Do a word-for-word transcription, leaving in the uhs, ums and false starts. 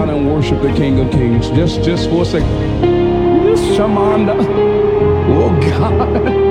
down and worship the King of Kings. Just, just for a second. Shamanda. Oh God.